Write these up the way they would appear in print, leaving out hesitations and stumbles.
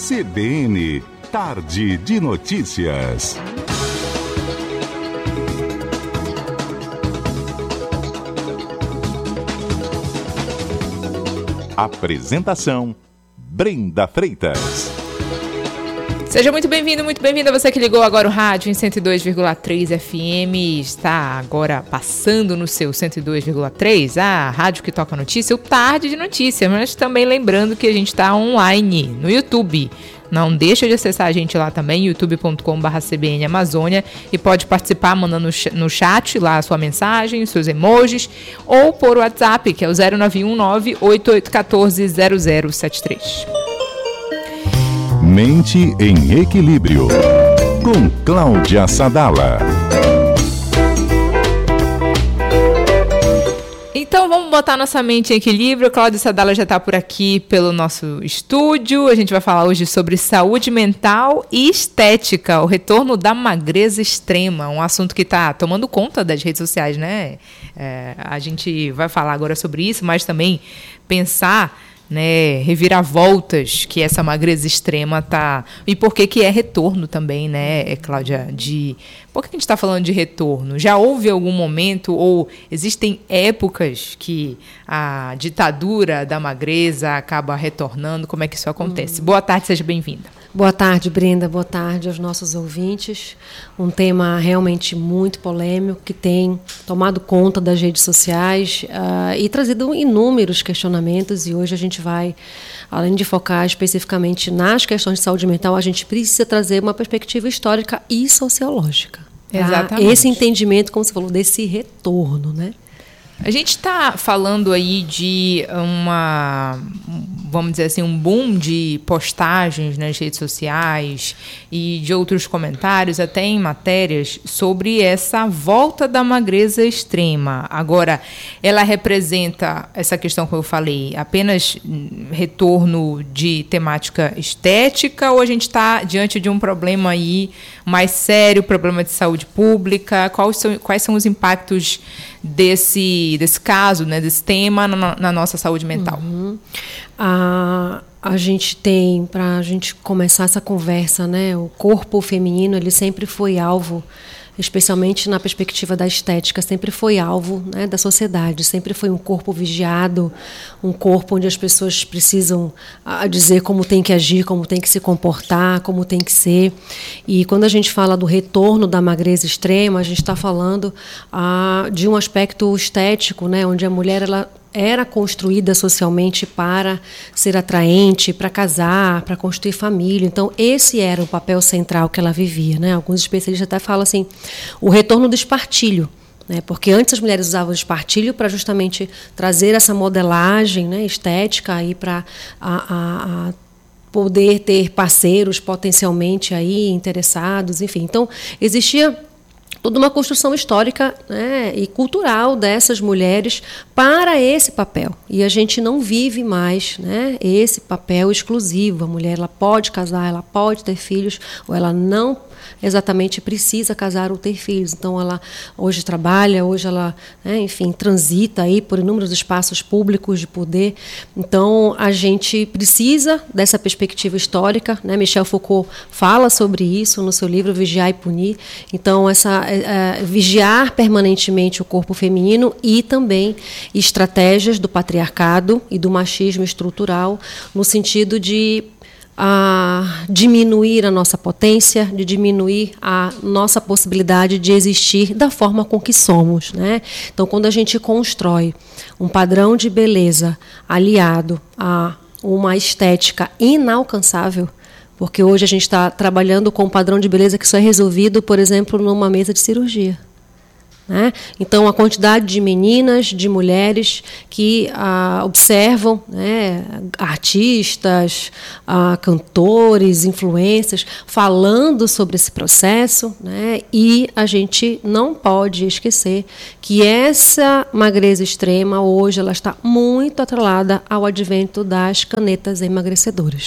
CBN, Tarde de Notícias. Apresentação, Brenda Freitas. Seja muito bem-vindo, muito bem-vinda você que ligou agora o rádio em 102,3 FM, está agora passando no seu 102,3, a rádio que toca notícia, o Tarde de Notícia, mas também lembrando que a gente está online no YouTube. Não deixa de acessar a gente lá também, youtube.com/CBN Amazônia, e pode participar mandando no chat lá a sua mensagem, os seus emojis, ou por WhatsApp, que é o 0919-8814-0073. Mente em Equilíbrio, com Cláudia Sadala. Então vamos botar nossa mente em equilíbrio. Cláudia Sadala já está por aqui pelo nosso estúdio. A gente vai falar hoje sobre saúde mental e estética, o retorno da magreza extrema, um assunto que está tomando conta das redes sociais, né? A gente vai falar agora sobre isso, mas também pensar, né, reviravoltas que essa magreza extrema tá, e por que é retorno também, né, Cláudia, por que a gente está falando de retorno? Já houve algum momento ou existem épocas que a ditadura da magreza acaba retornando? Como é que isso acontece? Boa tarde, seja bem-vinda. Boa tarde, Brenda. Boa tarde aos nossos ouvintes. Um tema realmente muito polêmico que tem tomado conta das redes sociais e trazido inúmeros questionamentos. E hoje a gente vai, além de focar especificamente nas questões de saúde mental, a gente precisa trazer uma perspectiva histórica e sociológica. Tá? Exatamente. Esse entendimento, como você falou, desse retorno, né? A gente está falando aí de vamos dizer assim, um boom de postagens nas redes sociais e de outros comentários, até em matérias, sobre essa volta da magreza extrema. Agora, ela representa essa questão que eu falei, apenas retorno de temática estética, ou a gente está diante de um problema aí mais sério, problema de saúde pública? Quais são os impactos desse caso, né, desse tema na nossa saúde mental? A gente tem, para a gente começar essa conversa, né, o corpo feminino, ele sempre foi alvo, especialmente na perspectiva da estética, sempre foi alvo, né, da sociedade, sempre foi um corpo vigiado, um corpo onde as pessoas precisam dizer como tem que agir, como tem que se comportar, como tem que ser. E quando a gente fala do retorno da magreza extrema, a gente está falando de um aspecto estético, né, onde a mulher ela era construída socialmente para ser atraente, para casar, para construir família. Então, esse era o papel central que ela vivia, né? Alguns especialistas até falam assim, o retorno do espartilho, né? Porque antes as mulheres usavam o espartilho para justamente trazer essa modelagem, né, estética aí para poder ter parceiros potencialmente aí interessados, enfim. Então, existia toda uma construção histórica, né, e cultural dessas mulheres para esse papel. E a gente não vive mais, né, esse papel exclusivo. A mulher ela pode casar, ela pode ter filhos, ou ela não exatamente precisa casar ou ter filhos. Então, ela hoje trabalha, hoje ela, né, enfim, transita aí por inúmeros espaços públicos de poder. Então, a gente precisa dessa perspectiva histórica, né? Michel Foucault fala sobre isso no seu livro Vigiar e Punir. Então, vigiar permanentemente o corpo feminino e também estratégias do patriarcado e do machismo estrutural no sentido de diminuir a nossa potência, de diminuir a nossa possibilidade de existir da forma com que somos, né? Então, quando a gente constrói um padrão de beleza aliado a uma estética inalcançável, porque hoje a gente está trabalhando com um padrão de beleza que só é resolvido, por exemplo, numa mesa de cirurgia, né? Então, a quantidade de meninas, de mulheres que observam, né, artistas, cantores, influencers, falando sobre esse processo, né, e a gente não pode esquecer que essa magreza extrema, hoje, ela está muito atrelada ao advento das canetas emagrecedoras.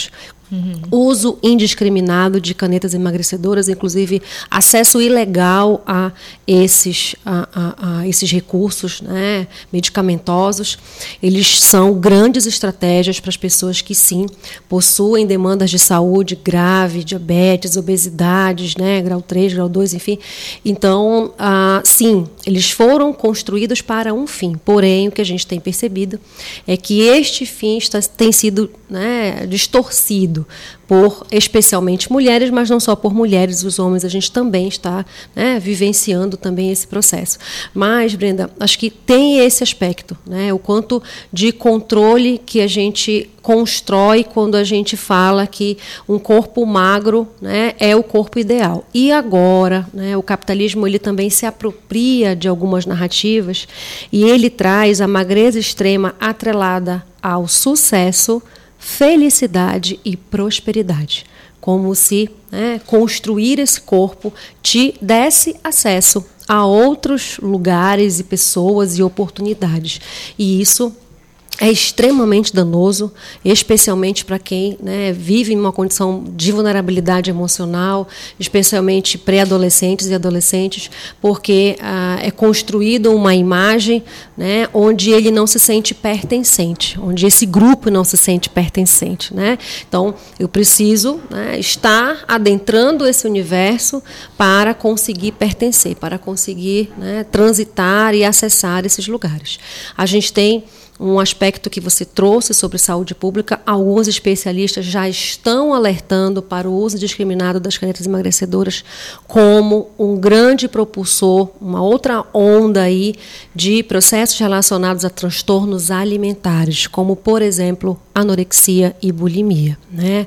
uso indiscriminado de canetas emagrecedoras, inclusive acesso ilegal a esses recursos, né, medicamentosos. Eles são grandes estratégias para as pessoas que, sim, possuem demandas de saúde grave, diabetes, obesidades, né, grau 3, grau 2, enfim. Então, sim, eles foram construídos para um fim. Porém, o que a gente tem percebido é que este fim tem sido, né, distorcido por especialmente mulheres, mas não só por mulheres, os homens, a gente também está, né, vivenciando também esse processo. Mas, Brenda, acho que tem esse aspecto, né, o quanto de controle que a gente constrói quando a gente fala que um corpo magro, né, é o corpo ideal. E agora, né, o capitalismo ele também se apropria de algumas narrativas e ele traz a magreza extrema atrelada ao sucesso, felicidade e prosperidade, como se, né, construir esse corpo te desse acesso a outros lugares e pessoas e oportunidades. E isso é extremamente danoso, especialmente para quem, né, vive em uma condição de vulnerabilidade emocional, especialmente pré-adolescentes e adolescentes, porque é construída uma imagem, né, onde ele não se sente pertencente, onde esse grupo não se sente pertencente, né? Então, eu preciso, né, estar adentrando esse universo para conseguir pertencer, para conseguir, né, transitar e acessar esses lugares. A gente tem um aspecto que você trouxe sobre saúde pública. Alguns especialistas já estão alertando para o uso indiscriminado das canetas emagrecedoras como um grande propulsor, uma outra onda aí de processos relacionados a transtornos alimentares, como, por exemplo, anorexia e bulimia, né?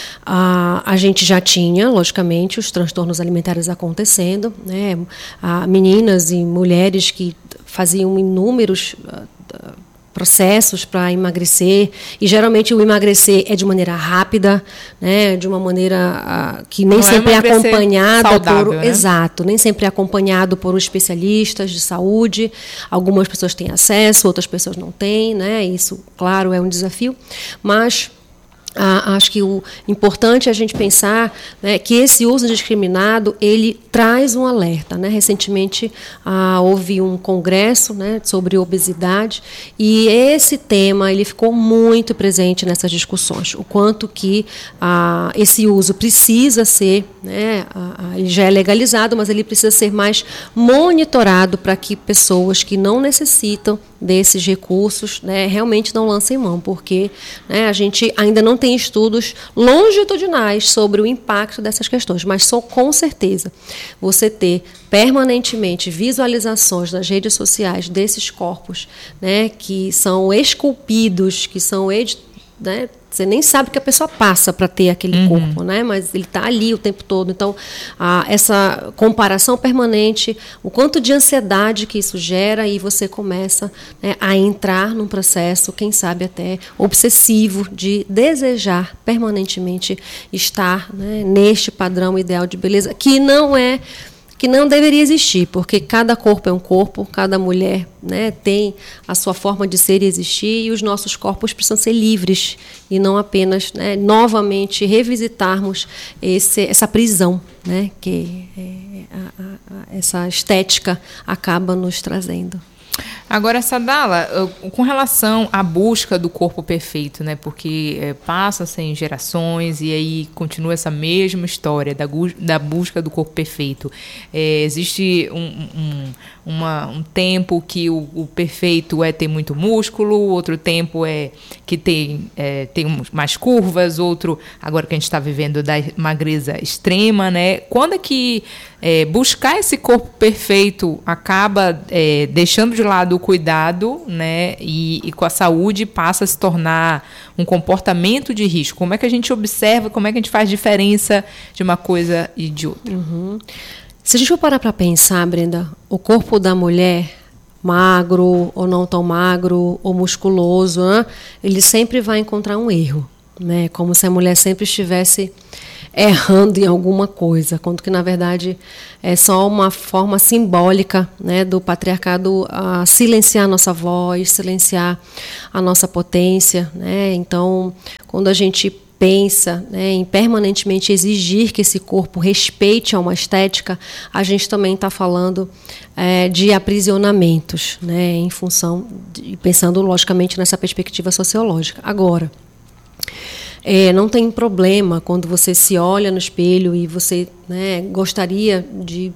A gente já tinha, logicamente, os transtornos alimentares acontecendo, né? Meninas e mulheres que faziam inúmeros processos para emagrecer, e geralmente o emagrecer é de maneira rápida, né, de uma maneira que nem sempre é acompanhada saudável, né? Exato, nem sempre é acompanhado por especialistas de saúde. Algumas pessoas têm acesso, outras pessoas não têm, né? Isso, claro, é um desafio, mas acho que o importante é a gente pensar, né, que esse uso indiscriminado ele traz um alerta, né? Recentemente houve um congresso, né, sobre obesidade, e esse tema ele ficou muito presente nessas discussões, o quanto que esse uso precisa ser, né, ele já é legalizado, mas ele precisa ser mais monitorado para que pessoas que não necessitam desses recursos, né, realmente não lancem mão, porque, né, a gente ainda não tem estudos longitudinais sobre o impacto dessas questões, mas só com certeza você ter permanentemente visualizações nas redes sociais desses corpos, né, que são esculpidos, que são, né, você nem sabe o que a pessoa passa para ter aquele corpo, né? Mas ele está ali o tempo todo. Então, essa comparação permanente, o quanto de ansiedade que isso gera, e você começa, né, a entrar num processo, quem sabe até obsessivo, de desejar permanentemente estar, né, neste padrão ideal de beleza, que não deveria existir, porque cada corpo é um corpo, cada mulher, né, tem a sua forma de ser e existir, e os nossos corpos precisam ser livres e não apenas, né, novamente revisitarmos essa prisão, né, que essa estética acaba nos trazendo. Agora, Sadala, com relação à busca do corpo perfeito, né? Porque passa-se em gerações e aí continua essa mesma história da busca do corpo perfeito. Existe um tempo que o perfeito é ter muito músculo, outro tempo é que tem mais curvas, outro, agora que a gente está vivendo, da magreza extrema, né? Quando é que buscar esse corpo perfeito acaba deixando de lado o cuidado, né, e com a saúde passa a se tornar um comportamento de risco? Como é que a gente observa, como é que a gente faz diferença de uma coisa e de outra? Se a gente for parar para pensar, Brenda, o corpo da mulher, magro ou não tão magro, ou musculoso, né, ele sempre vai encontrar um erro, né, como se a mulher sempre estivesse errando em alguma coisa, quando que na verdade é só uma forma simbólica, né, do patriarcado a silenciar a nossa voz, silenciar a nossa potência, né? Então, quando a gente pensa, né, em permanentemente exigir que esse corpo respeite a uma estética, a gente também está falando de aprisionamentos, né, em função pensando logicamente nessa perspectiva sociológica. Agora, não tem problema quando você se olha no espelho e você, né, gostaria de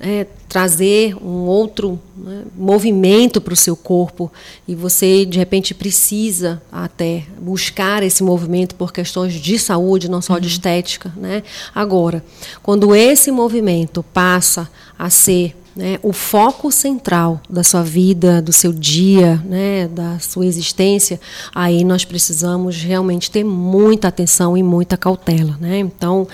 trazer um outro, né, movimento para o seu corpo, e você de repente precisa até buscar esse movimento por questões de saúde, não só de estética, né? Agora, quando esse movimento passa a ser, né, o foco central da sua vida, do seu dia, né, da sua existência, aí nós precisamos realmente ter muita atenção e muita cautela, né? Então,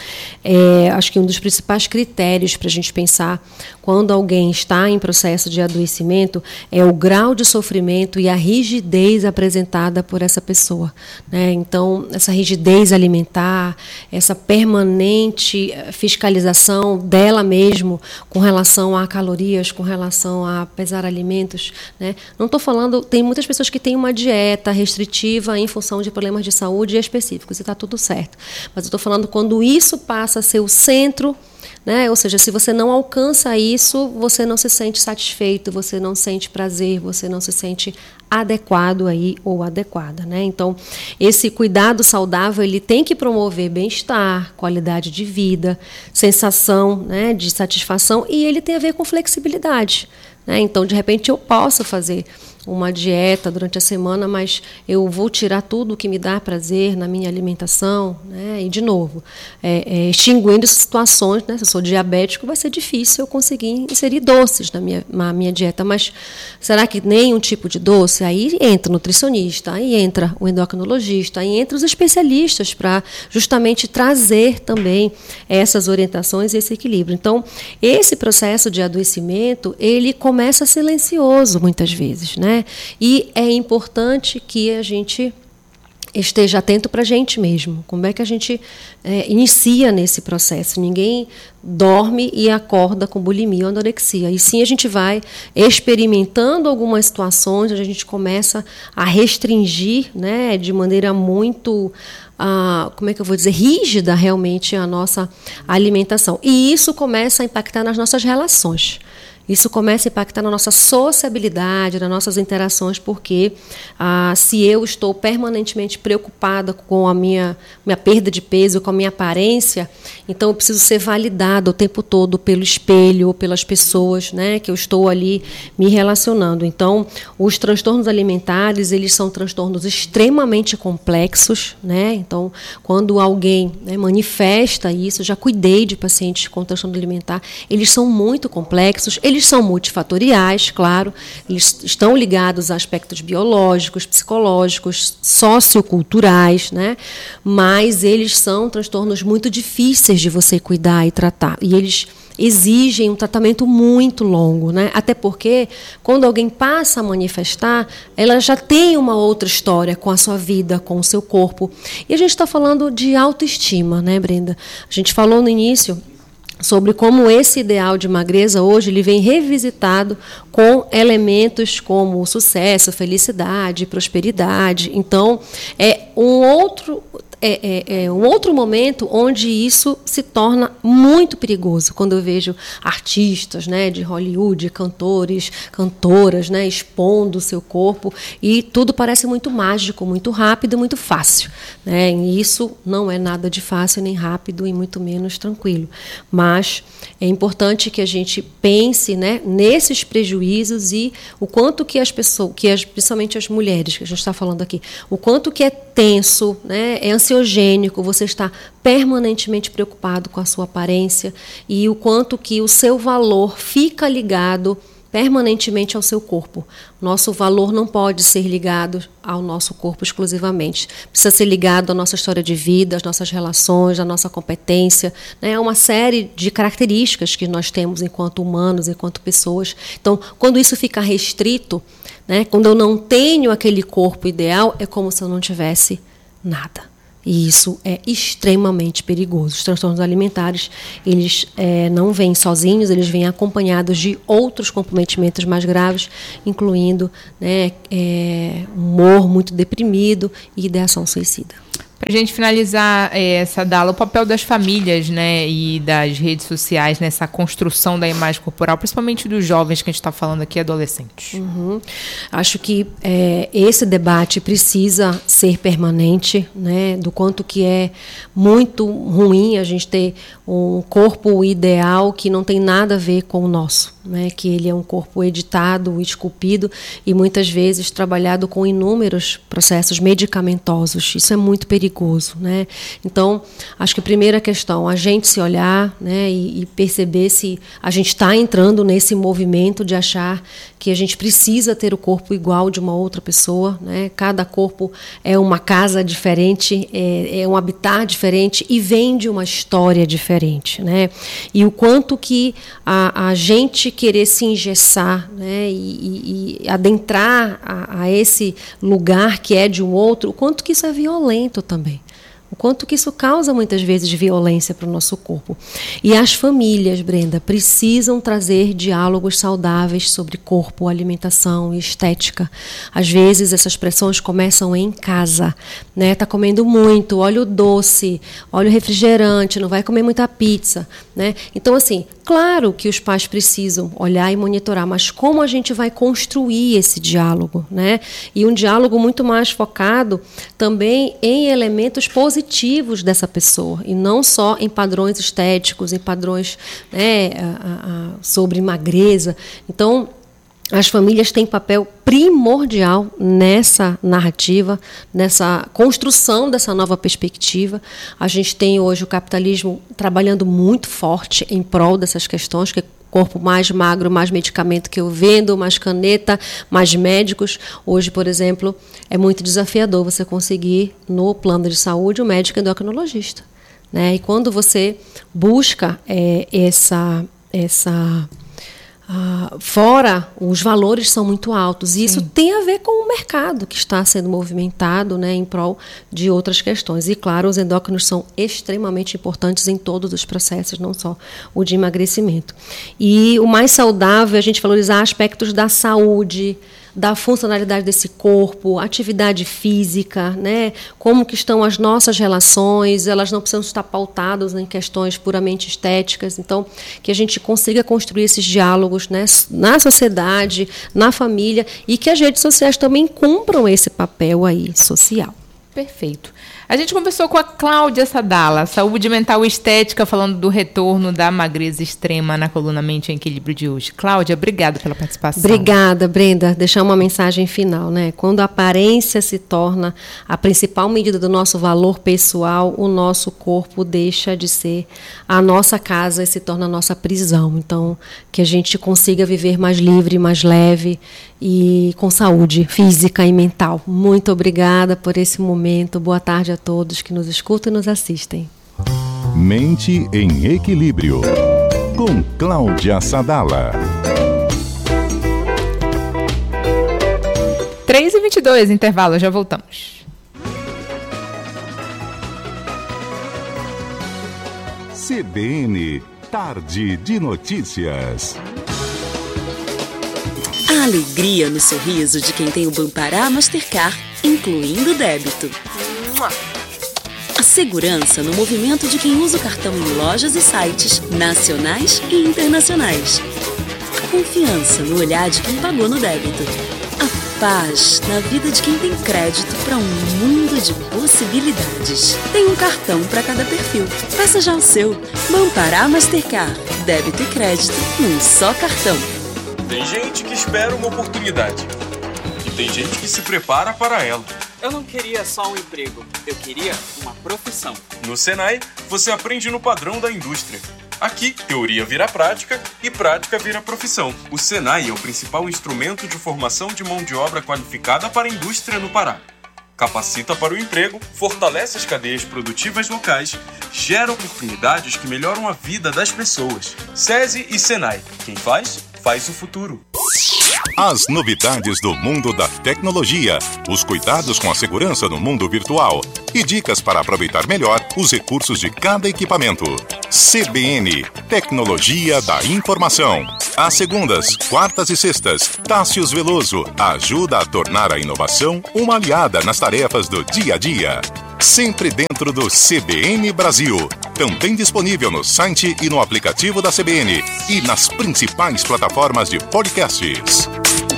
acho que um dos principais critérios para a gente pensar quando alguém está em processo de adoecimento é o grau de sofrimento e a rigidez apresentada por essa pessoa, né? Então, essa rigidez alimentar, essa permanente fiscalização dela mesmo com relação a calorias, com relação a pesar alimentos, né? Não estou falando, tem muitas pessoas que têm uma dieta restritiva em função de problemas de saúde específicos, e está tudo certo. Mas eu estou falando quando isso passa a ser o centro, né? Ou seja, se você não alcança isso, você não se sente satisfeito, você não sente prazer, você não se sente adequado aí ou adequada, né? Então, esse cuidado saudável, ele tem que promover bem-estar, qualidade de vida, sensação, né, de satisfação, e ele tem a ver com flexibilidade, né? Então, de repente, eu posso fazer uma dieta durante a semana, mas eu vou tirar tudo o que me dá prazer na minha alimentação, né? E, de novo, extinguindo situações, né? Se eu sou diabético, vai ser difícil eu conseguir inserir doces na minha dieta, mas será que nenhum tipo de doce? Aí entra o nutricionista, aí entra o endocrinologista, aí entra os especialistas para justamente trazer também essas orientações e esse equilíbrio. Então, esse processo de adoecimento, ele começa silencioso muitas vezes, né? E é importante que a gente esteja atento para a gente mesmo. Como é que a gente inicia nesse processo? Ninguém dorme e acorda com bulimia ou anorexia. E sim, a gente vai experimentando algumas situações onde a gente começa a restringir, né, de maneira muito, como é que eu vou dizer, rígida realmente a nossa alimentação. E isso começa a impactar nas nossas relações. Isso começa a impactar na nossa sociabilidade, nas nossas interações, porque se eu estou permanentemente preocupada com a minha perda de peso, com a minha aparência, então eu preciso ser validada o tempo todo pelo espelho, pelas pessoas, né, que eu estou ali me relacionando. Então, os transtornos alimentares, eles são transtornos extremamente complexos, né? Então, quando alguém, né, manifesta isso, já cuidei de pacientes com transtorno alimentar, eles são muito complexos, eles são multifatoriais, claro, eles estão ligados a aspectos biológicos, psicológicos, socioculturais, né? Mas eles são transtornos muito difíceis de você cuidar e tratar, e eles exigem um tratamento muito longo, né? Até porque, quando alguém passa a manifestar, ela já tem uma outra história com a sua vida, com o seu corpo. E a gente está falando de autoestima, né, Brenda? A gente falou no início sobre como esse ideal de magreza hoje ele vem revisitado com elementos como sucesso, felicidade, prosperidade. Então, é um outro momento onde isso se torna muito perigoso, quando eu vejo artistas, né, de Hollywood, cantores, cantoras, né, expondo o seu corpo, e tudo parece muito mágico, muito rápido, muito fácil, né? E isso não é nada de fácil nem rápido e muito menos tranquilo, mas é importante que a gente pense, né, nesses prejuízos e o quanto que as pessoas, principalmente as mulheres que a gente está falando aqui, o quanto que é tenso, né, é ansiogênico, você está permanentemente preocupado com a sua aparência, e o quanto que o seu valor fica ligado permanentemente ao seu corpo. Nosso valor não pode ser ligado ao nosso corpo exclusivamente. Precisa ser ligado à nossa história de vida, às nossas relações, à nossa competência, né? É uma série de características que nós temos enquanto humanos, enquanto pessoas. Então, quando isso fica restrito, né, quando eu não tenho aquele corpo ideal, é como se eu não tivesse nada. E isso é extremamente perigoso. Os transtornos alimentares, eles não vêm sozinhos, eles vêm acompanhados de outros comprometimentos mais graves, incluindo, né, humor muito deprimido e ideação suicida. Para a gente finalizar, Sadala, o papel das famílias, né, e das redes sociais nessa construção da imagem corporal, principalmente dos jovens que a gente está falando aqui, adolescentes. Acho que esse debate precisa ser permanente, né, do quanto que é muito ruim a gente ter um corpo ideal que não tem nada a ver com o nosso, né, que ele é um corpo editado, esculpido e muitas vezes trabalhado com inúmeros processos medicamentosos. Isso é muito perigoso, né? Então, acho que a primeira questão, a gente se olhar, né, e perceber se a gente está entrando nesse movimento de achar que a gente precisa ter o corpo igual de uma outra pessoa, né? Cada corpo é uma casa diferente, é um habitat diferente e vem de uma história diferente, né? E o quanto que a gente querer se engessar, né, e adentrar a esse lugar que é de um outro, o quanto que isso é violento também. O quanto que isso causa muitas vezes violência para o nosso corpo. E as famílias, Brenda, precisam trazer diálogos saudáveis sobre corpo, alimentação e estética. Às vezes essas pressões começam em casa, né? Tá comendo muito, óleo doce, óleo refrigerante, não vai comer muita pizza, né? Então, assim, claro que os pais precisam olhar e monitorar, mas como a gente vai construir esse diálogo, né? E um diálogo muito mais focado também em elementos positivos dessa pessoa, e não só em padrões estéticos, em padrões, né, sobre magreza. Então, as famílias têm papel primordial nessa narrativa, nessa construção dessa nova perspectiva. A gente tem hoje o capitalismo trabalhando muito forte em prol dessas questões, que corpo mais magro, mais medicamento que eu vendo, mais caneta, mais médicos. Hoje, por exemplo, é muito desafiador você conseguir, no plano de saúde, um médico endocrinologista, né? E quando você busca fora, os valores são muito altos. E isso tem a ver com o mercado que está sendo movimentado, né, em prol de outras questões. E, claro, os endócrinos são extremamente importantes em todos os processos, não só o de emagrecimento. E o mais saudável é a gente valorizar aspectos da saúde, da funcionalidade desse corpo, atividade física, né? Como que estão as nossas relações, elas não precisam estar pautadas em questões puramente estéticas. Então, que a gente consiga construir esses diálogos, né, na sociedade, na família, e que as redes sociais também cumpram esse papel aí social. Perfeito. A gente conversou com a Cláudia Sadala, saúde mental e estética, falando do retorno da magreza extrema na coluna Mente em Equilíbrio de hoje. Cláudia, obrigada pela participação. Obrigada, Brenda. Deixar uma mensagem final, né? Quando a aparência se torna a principal medida do nosso valor pessoal, o nosso corpo deixa de ser a nossa casa e se torna a nossa prisão. Então, que a gente consiga viver mais livre, mais leve e com saúde física e mental. Muito obrigada por esse momento. Boa tarde a todos que nos escutam e nos assistem. Mente em Equilíbrio, com Cláudia Sadala. 3h22, intervalo, já voltamos. CBN, Tarde de Notícias. A alegria no sorriso de quem tem o Bampará Mastercard, incluindo débito. A segurança no movimento de quem usa o cartão em lojas e sites nacionais e internacionais. A confiança no olhar de quem pagou no débito. A paz na vida de quem tem crédito para um mundo de possibilidades. Tem um cartão para cada perfil. Peça já o seu. Bampará Mastercard. Débito e crédito num só cartão. Tem gente que espera uma oportunidade e tem gente que se prepara para ela. Eu não queria só um emprego, eu queria uma profissão. No Senai, você aprende no padrão da indústria. Aqui, teoria vira prática e prática vira profissão. O Senai é o principal instrumento de formação de mão de obra qualificada para a indústria no Pará. Capacita para o emprego, fortalece as cadeias produtivas locais, gera oportunidades que melhoram a vida das pessoas. SESI e Senai. Quem faz, faz o futuro. As novidades do mundo da tecnologia, os cuidados com a segurança no mundo virtual e dicas para aproveitar melhor os recursos de cada equipamento. CBN, Tecnologia da Informação. Às segundas, quartas e sextas, Tássius Veloso ajuda a tornar a inovação uma aliada nas tarefas do dia a dia. sempre dentro do CBN Brasil. Também disponível no site e no aplicativo da CBN e nas principais plataformas de podcasts.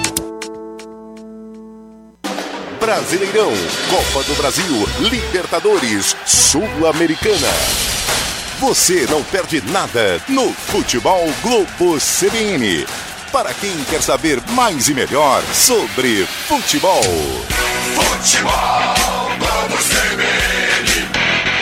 Brasileirão, Copa do Brasil, Libertadores, Sul-Americana. Você não perde nada no Futebol Globo CBN. Para quem quer saber mais e melhor sobre futebol. Futebol Globo CBN.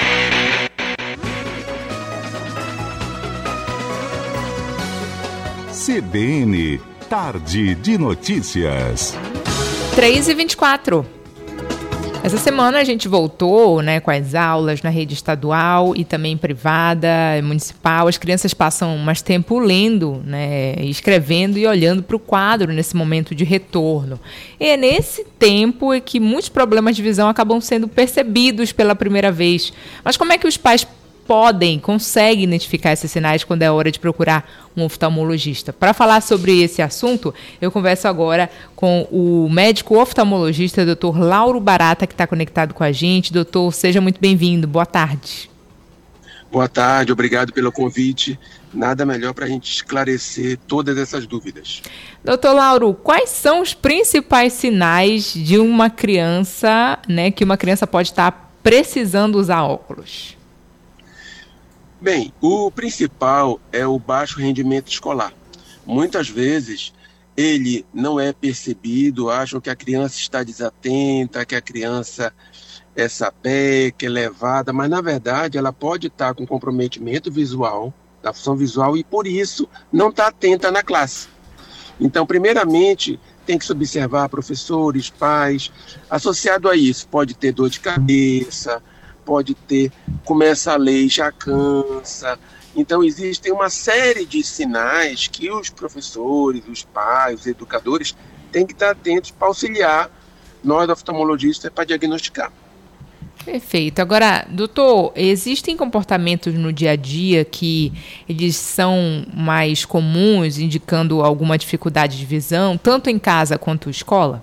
CBN, Tarde de Notícias. 3h24. Essa semana a gente voltou, com as aulas na rede estadual e também privada, municipal. As crianças passam mais tempo lendo, escrevendo e olhando para o quadro nesse momento de retorno. E é nesse tempo que muitos problemas de visão acabam sendo percebidos pela primeira vez. Mas como é que os pais conseguem identificar esses sinais quando é hora de procurar um oftalmologista? Para falar sobre esse assunto, eu converso agora com o médico oftalmologista, Dr. Lauro Barata, que está conectado com a gente. Doutor, seja muito bem-vindo. Boa tarde. Boa tarde, obrigado pelo convite. Nada melhor para a gente esclarecer todas essas dúvidas. Doutor Lauro, quais são os principais sinais de uma criança, que uma criança pode estar precisando usar óculos? Bem, o principal é o baixo rendimento escolar. Muitas vezes ele não é percebido, acham que a criança está desatenta, que a criança é sapeca, é levada, mas na verdade ela pode estar com comprometimento visual, da função visual, e por isso não está atenta na classe. Então, primeiramente, tem que se observar professores, pais. Associado a isso, pode ter dor de cabeça, pode ter, começa a ler e já cansa. Então, existem uma série de sinais que os professores, os pais, os educadores têm que estar atentos para auxiliar nós, oftalmologistas, para diagnosticar. Perfeito. Agora, doutor, existem comportamentos no dia a dia que eles são mais comuns, indicando alguma dificuldade de visão, tanto em casa quanto na escola?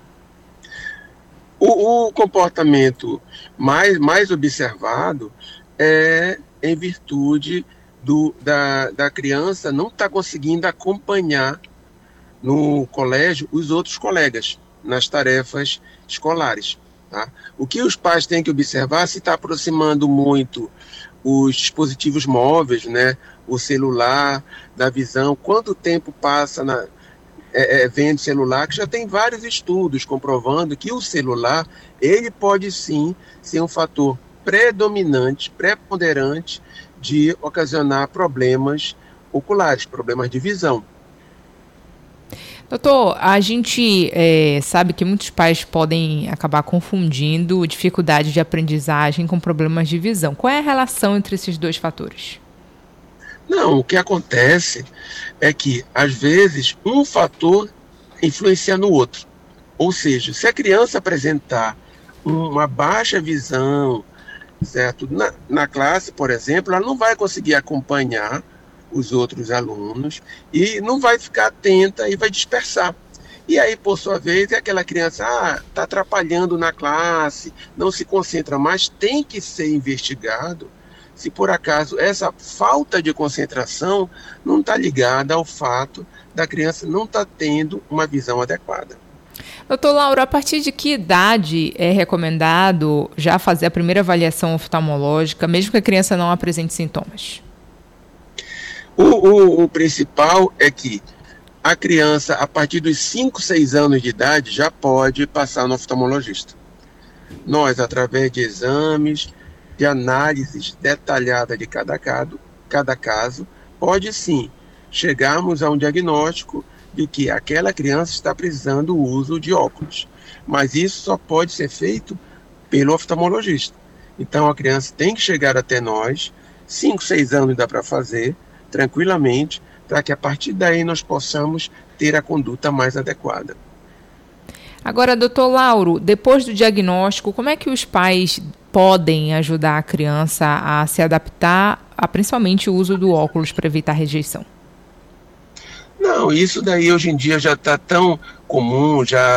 O comportamento mais observado é em virtude da criança não estar conseguindo acompanhar no colégio os outros colegas nas tarefas escolares. Tá? O que os pais têm que observar se está aproximando muito os dispositivos móveis, o celular, da visão, quanto tempo passa vendo celular, que já tem vários estudos comprovando que o celular, ele pode sim ser um fator preponderante de ocasionar problemas oculares, problemas de visão. Doutor, a gente sabe que muitos pais podem acabar confundindo dificuldade de aprendizagem com problemas de visão. Qual é a relação entre esses dois fatores? Não, o que acontece é que, às vezes, um fator influencia no outro. Ou seja, se a criança apresentar uma baixa visão, certo? Na classe, por exemplo, ela não vai conseguir acompanhar os outros alunos e não vai ficar atenta e vai dispersar. E aí, por sua vez, é aquela criança está atrapalhando na classe, não se concentra mais, tem que ser investigado se por acaso essa falta de concentração não está ligada ao fato da criança não estar tendo uma visão adequada. Doutor Lauro, a partir de que idade é recomendado já fazer a primeira avaliação oftalmológica, mesmo que a criança não apresente sintomas? O principal é que a criança, a partir dos 5, 6 anos de idade, já pode passar no oftalmologista. Nós, através de exames, de análises detalhada de cada caso, pode sim chegarmos a um diagnóstico de que aquela criança está precisando do uso de óculos. Mas isso só pode ser feito pelo oftalmologista. Então a criança tem que chegar até nós, 5, 6 anos dá para fazer, tranquilamente, para que a partir daí nós possamos ter a conduta mais adequada. Agora, doutor Lauro, depois do diagnóstico, como é que os pais podem ajudar a criança a se adaptar a principalmente o uso do óculos para evitar rejeição? Não, isso daí hoje em dia já está tão comum, já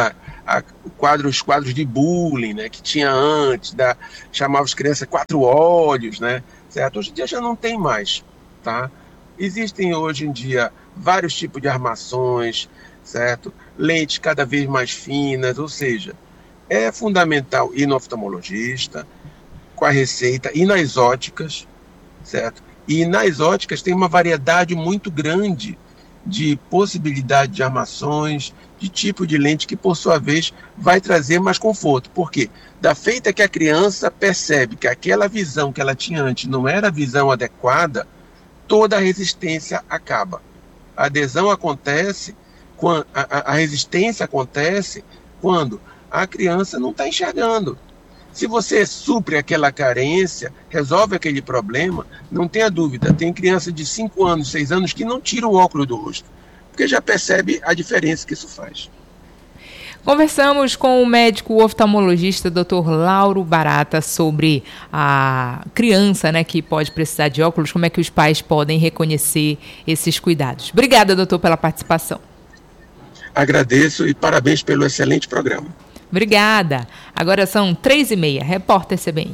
os quadros de bullying, né, que tinha antes, chamava as crianças 4 olhos, né, certo? Hoje em dia já não tem mais, tá? Existem hoje em dia vários tipos de armações, certo? Lentes cada vez mais finas, ou seja, é fundamental ir no oftalmologista com a receita e nas óticas, certo? E nas óticas tem uma variedade muito grande de possibilidade de armações, de tipo de lente que, por sua vez, vai trazer mais conforto. Por quê? Da feita que a criança percebe que aquela visão que ela tinha antes não era a visão adequada, toda a resistência acaba. A adesão acontece, a resistência acontece quando a criança não está enxergando. Se você supre aquela carência, resolve aquele problema, não tenha dúvida, tem criança de 5 anos, 6 anos que não tira o óculos do rosto, porque já percebe a diferença que isso faz. Conversamos com o médico oftalmologista Dr. Lauro Barata sobre a criança, né, que pode precisar de óculos, como é que os pais podem reconhecer esses cuidados. Obrigada, doutor, pela participação. Agradeço e parabéns pelo excelente programa. Obrigada. Agora são 3h30. Repórter CBN.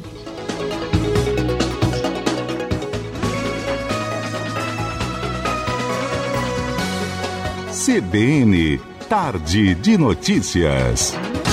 CBN, Tarde de Notícias.